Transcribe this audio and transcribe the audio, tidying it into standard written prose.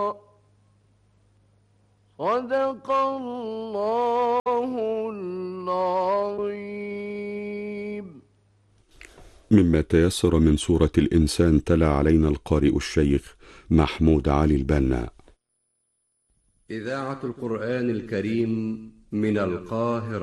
صدق الله العظيم. مما تيسر من سورة الإنسان تلا علينا القارئ الشيخ محمود علي البنا. إذاعة القرآن الكريم من القاهرة.